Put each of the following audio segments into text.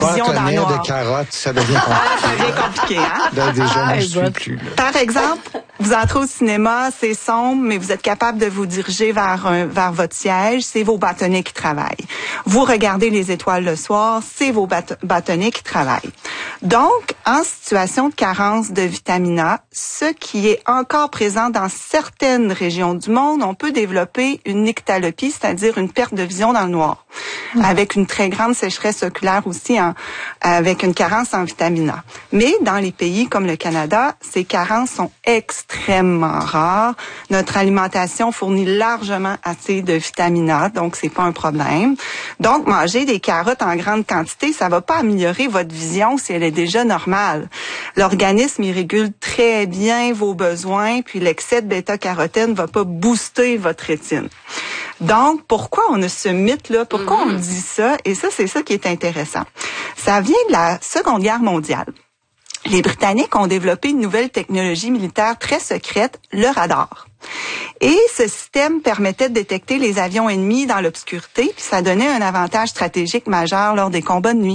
vision dans le noir. de carottes, ça devient compliqué. Ça devient compliqué, hein? Là, déjà, moi, je suis plus. Là. Par exemple, vous entrez au cinéma, c'est sombre, mais vous êtes capable de vous diriger vers votre siège, c'est vos bâtonnets qui travaillent. Vous regardez les étoiles le soir, c'est vos bâtonnets qui travaillent. Donc, en situation de carence de vitamine A, ce qui est encore présent dans certaines régions du monde, on peut développer une nyctalopie, c'est-à-dire une perte de vision dans le noir, avec une très grande sécheresse oculaire aussi, avec une carence en vitamine A. Mais dans les pays comme le Canada, ces carences sont extrêmement rares. Notre alimentation fournit largement assez de vitamine A, donc c'est pas un problème. Donc, manger des carottes en grande quantité, ça va pas améliorer votre vision si elle est déjà normale. L'organisme, il régule très bien vos besoins, puis l'excès de bêta-carotène va pas booster votre rétine. Donc, pourquoi on a ce mythe-là? Pourquoi on dit ça? Et ça, c'est ça qui est intéressant. Ça vient de la Seconde Guerre mondiale. Les Britanniques ont développé une nouvelle technologie militaire très secrète, le radar. Et ce système permettait de détecter les avions ennemis dans l'obscurité, puis ça donnait un avantage stratégique majeur lors des combats de nuit.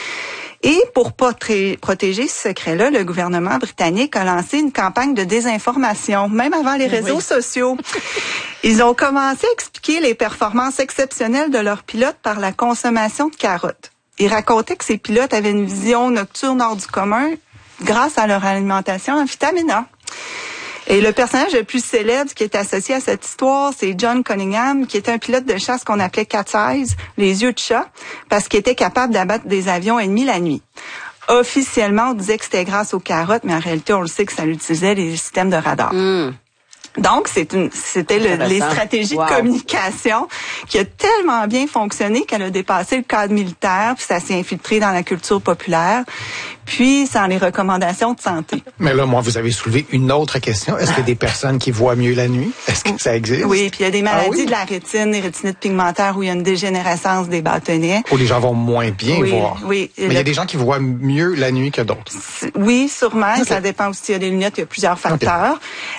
Et pour protéger ce secret-là, le gouvernement britannique a lancé une campagne de désinformation, même avant les réseaux sociaux. Ils ont commencé à expliquer les performances exceptionnelles de leurs pilotes par la consommation de carottes. Ils racontaient que ces pilotes avaient une vision nocturne hors du commun grâce à leur alimentation en vitamine A. Et le personnage le plus célèbre qui est associé à cette histoire, c'est John Cunningham, qui était un pilote de chasse qu'on appelait Cat's Eyes, les yeux de chat, parce qu'il était capable d'abattre des avions ennemis la nuit. Officiellement, on disait que c'était grâce aux carottes, mais en réalité, on le sait que ça utilisait les systèmes de radar. Donc, c'était les stratégies de communication qui a tellement bien fonctionné qu'elle a dépassé le cadre militaire, puis ça s'est infiltré dans la culture populaire, puis sans les recommandations de santé. Mais là, moi, vous avez soulevé une autre question. Est-ce qu'il y a des personnes qui voient mieux la nuit? Est-ce que ça existe? Oui, puis il y a des maladies de la rétine, des rétinites pigmentaires où il y a une dégénérescence des bâtonnets. Où les gens vont moins bien voir. Oui. Mais il y a des gens qui voient mieux la nuit que d'autres. Oui, sûrement. Okay. Ça dépend aussi. Il y a des lunettes, il y a plusieurs facteurs.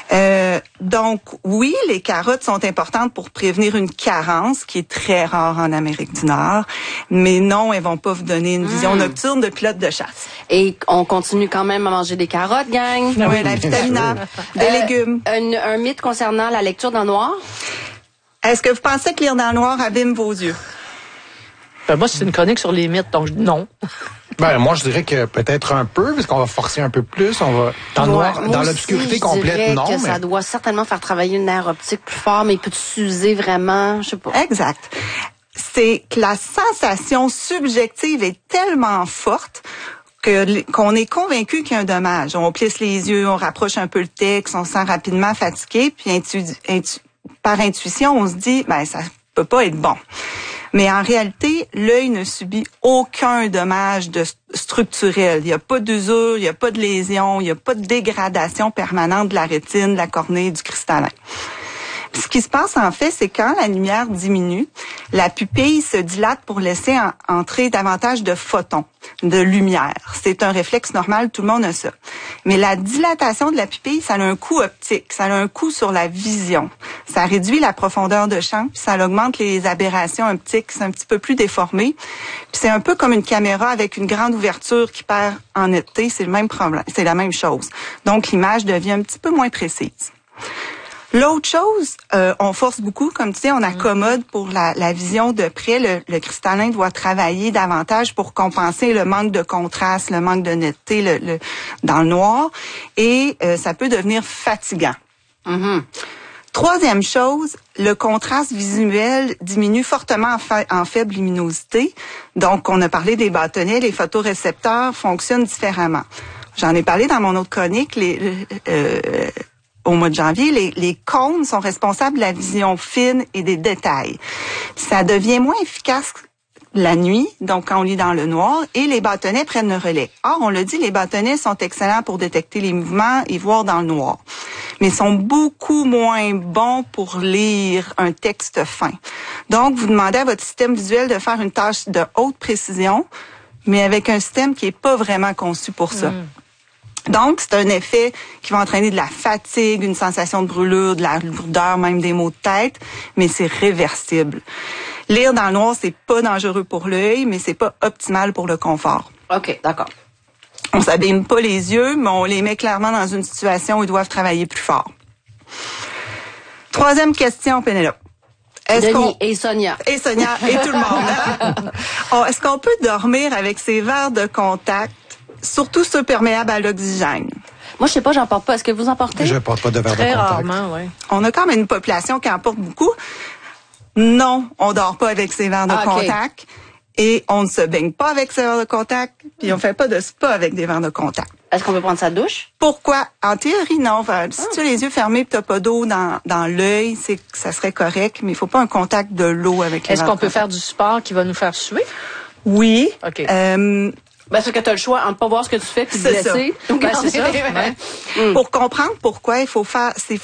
Donc, oui, les carottes sont importantes pour prévenir une carence qui est très rare en Amérique du Nord. Mais non, elles vont pas vous donner une vision nocturne de pilote de chasse. Et on continue quand même à manger des carottes, gang. Oui, la vitamine A, des légumes. Un mythe concernant la lecture dans le noir? Est-ce que vous pensez que lire dans le noir abîme vos yeux? Moi, c'est une chronique sur les mythes, donc non. Moi, je dirais que peut-être un peu, parce qu'on va forcer un peu plus. On va dans le noir, dans l'obscurité complète, non. Que ça doit certainement faire travailler une nerf optique plus fort, mais il peut s'user vraiment, je sais pas. Exact. C'est que la sensation subjective est tellement forte qu'on est convaincu qu'il y a un dommage. On plisse les yeux, on rapproche un peu le texte, on se sent rapidement fatigué, puis par intuition, on se dit, ça peut pas être bon. Mais en réalité, l'œil ne subit aucun dommage structurel. Il n'y a pas d'usure, il n'y a pas de lésion, il n'y a pas de dégradation permanente de la rétine, de la cornée, du cristallin. Ce qui se passe, en fait, c'est quand la lumière diminue, la pupille se dilate pour laisser entrer davantage de photons, de lumière. C'est un réflexe normal, tout le monde a ça. Mais la dilatation de la pupille, ça a un coût optique, ça a un coût sur la vision. Ça réduit la profondeur de champ, puis ça augmente les aberrations optiques, c'est un petit peu plus déformé. Puis c'est un peu comme une caméra avec une grande ouverture qui perd en netteté, c'est le même problème, c'est la même chose. Donc l'image devient un petit peu moins précise. L'autre chose, on force beaucoup, comme tu sais, on accommode pour la vision de près. Le cristallin doit travailler davantage pour compenser le manque de contraste, le manque de netteté dans le noir, et ça peut devenir fatigant. Troisième chose, le contraste visuel diminue fortement en faible luminosité. Donc, on a parlé des bâtonnets, les photorécepteurs fonctionnent différemment. J'en ai parlé dans mon autre chronique, au mois de janvier, les cônes sont responsables de la vision fine et des détails. Ça devient moins efficace la nuit, donc quand on lit dans le noir, et les bâtonnets prennent le relais. Or, on l'a dit, les bâtonnets sont excellents pour détecter les mouvements et voir dans le noir, mais sont beaucoup moins bons pour lire un texte fin. Donc, vous demandez à votre système visuel de faire une tâche de haute précision, mais avec un système qui est pas vraiment conçu pour ça. Donc, c'est un effet qui va entraîner de la fatigue, une sensation de brûlure, de la lourdeur, même des maux de tête, mais c'est réversible. Lire dans le noir, c'est pas dangereux pour l'œil, mais c'est pas optimal pour le confort. OK, d'accord. On s'abîme pas les yeux, mais on les met clairement dans une situation où ils doivent travailler plus fort. Troisième question, Pénélope. Denis et Sonia. Et Sonia et tout le monde. Est-ce qu'on peut dormir avec ses verres de contact, surtout ceux perméables à l'oxygène? Moi, je sais pas, j'en porte pas. Est-ce que vous en portez? Je porte pas de verre de contact. Très rarement, oui. On a quand même une population qui en porte beaucoup. Non, on dort pas avec ses verres de contact. Et on ne se baigne pas avec ses verres de contact. Puis on fait pas de spa avec des verres de contact. Est-ce qu'on peut prendre sa douche? Pourquoi? En théorie, non. Enfin, si tu as les yeux fermés et tu n'as pas d'eau dans l'œil, ça serait correct, mais il faut pas un contact de l'eau avec les verres de contact. Est-ce qu'on peut faire du sport qui va nous faire suer? Oui. OK. C'est que tu as le choix entre pas voir ce que tu fais puis te blesser. C'est ça. Ouais. Pour comprendre pourquoi, il faut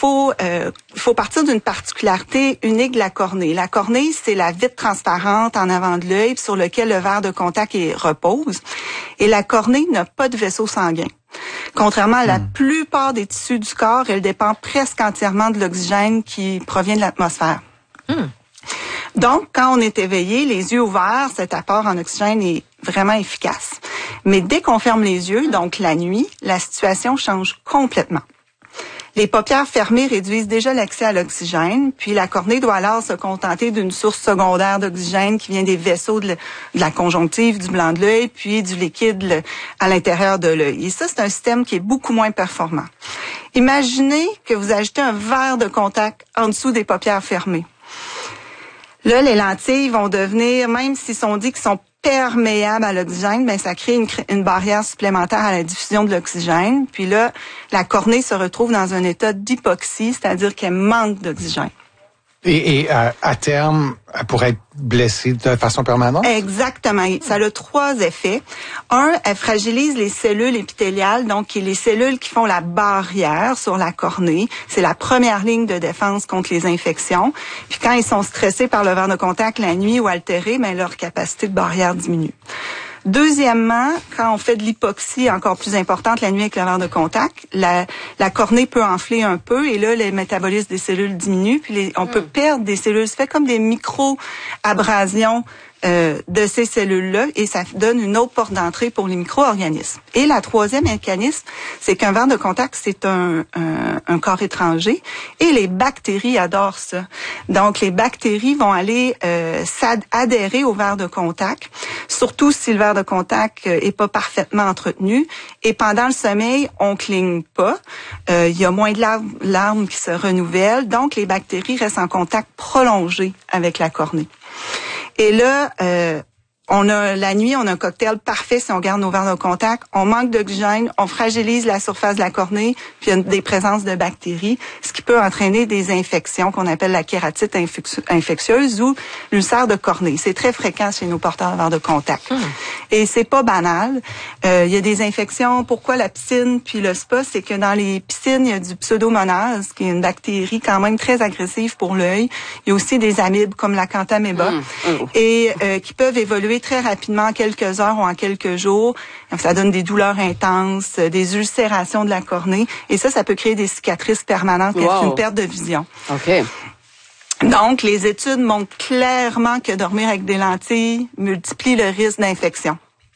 partir d'une particularité unique de la cornée. La cornée, c'est la vitre transparente en avant de l'œil sur lequel le verre de contact repose. Et la cornée n'a pas de vaisseau sanguin. Contrairement à la plupart des tissus du corps, elle dépend presque entièrement de l'oxygène qui provient de l'atmosphère. Donc, quand on est éveillé, les yeux ouverts, cet apport en oxygène est vraiment efficace. Mais dès qu'on ferme les yeux, donc la nuit, la situation change complètement. Les paupières fermées réduisent déjà l'accès à l'oxygène, puis la cornée doit alors se contenter d'une source secondaire d'oxygène qui vient des vaisseaux de la conjonctive, du blanc de l'œil, puis du liquide à l'intérieur de l'œil. Et ça, c'est un système qui est beaucoup moins performant. Imaginez que vous ajoutez un verre de contact en dessous des paupières fermées. Là, les lentilles vont devenir, même s'ils sont dit qu'ils sont perméables à l'oxygène, ben ça crée une barrière supplémentaire à la diffusion de l'oxygène. Puis là, la cornée se retrouve dans un état d'hypoxie, c'est-à-dire qu'elle manque d'oxygène. Et à terme, elle pourrait être blessée de façon permanente? Exactement. Ça a 3 effets. Un, elle fragilise les cellules épithéliales, donc les cellules qui font la barrière sur la cornée. C'est la première ligne de défense contre les infections. Puis quand ils sont stressés par le verre de contact la nuit ou altérés, ben leur capacité de barrière diminue. Deuxièmement, quand on fait de l'hypoxie encore plus importante la nuit avec le verre de contact, la cornée peut enfler un peu et là, le métabolisme des cellules diminue, puis on peut perdre des cellules. Ça fait comme des micro-abrasions de ces cellules-là et ça donne une autre porte d'entrée pour les micro-organismes. Et la troisième mécanisme, c'est qu'un verre de contact, c'est un corps étranger et les bactéries adorent ça. Donc, les bactéries vont aller adhérer au verre de contact, surtout si le verre de contact est pas parfaitement entretenu. Et pendant le sommeil, on cligne pas. Il y a moins de larmes qui se renouvellent. Donc, les bactéries restent en contact prolongé avec la cornée. Et là, la nuit, on a un cocktail parfait si on garde nos verres de contact. On manque d'oxygène, on fragilise la surface de la cornée, puis il y a des présences de bactéries, ce qui peut entraîner des infections qu'on appelle la kératite infectieuse ou l'ulcère de cornée. C'est très fréquent chez nos porteurs de verres de contact. Et c'est pas banal. Il y a des infections. Pourquoi la piscine puis le spa? C'est que dans les piscines, il y a du pseudomonase, qui est une bactérie quand même très agressive pour l'œil. Il y a aussi des amibes comme la Cantaméba et qui peuvent évoluer très rapidement en quelques heures ou en quelques jours. Ça donne des douleurs intenses, des ulcérations de la cornée. Et ça peut créer des cicatrices permanentes et une perte de vision. OK. Donc, les études montrent clairement que dormir avec des lentilles multiplie le risque d'infection.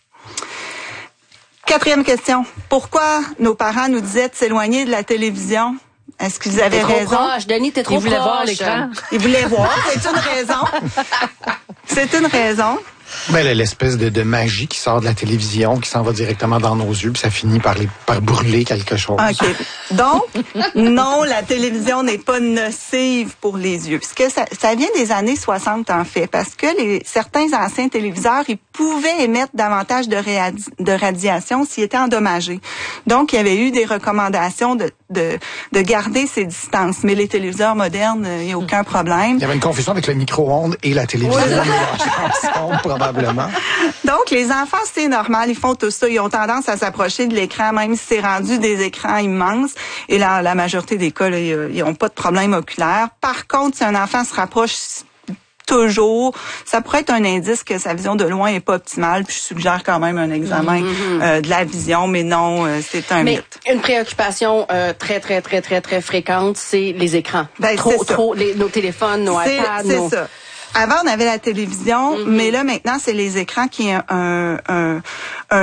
4e question. Pourquoi nos parents nous disaient de s'éloigner de la télévision? Est-ce qu'ils avaient raison? Proche. Denis, t'es trop proche. Ils voulaient voir l'écran. Ils voulaient voir. C'est une raison. C'est une raison. Ben, l'espèce de magie qui sort de la télévision, qui s'en va directement dans nos yeux, puis ça finit par brûler quelque chose. OK. Donc, non, la télévision n'est pas nocive pour les yeux. Parce que ça vient des années 60, en fait, parce que certains anciens téléviseurs, ils pouvaient émettre davantage de radiation s'ils étaient endommagés. Donc, il y avait eu des recommandations de garder ces distances. Mais les téléviseurs modernes, il n'y a aucun problème. Il y avait une confusion avec le micro-ondes et la télévision. Ensemble, probablement. Donc, les enfants, c'est normal. Ils font tout ça. Ils ont tendance à s'approcher de l'écran, même si c'est rendu des écrans immenses. Et là, la majorité des cas, là, ils n'ont pas de problème oculaire. Par contre, si un enfant se rapproche toujours, ça pourrait être un indice que sa vision de loin est pas optimale. Puis je suggère quand même un examen de la vision, mais non, c'est un mythe. Une préoccupation très très très très très fréquente, c'est les écans. Ben, trop nos téléphones, nos iPads. C'est ça. Avant, on avait la télévision, mais là, maintenant, c'est les écrans qui est un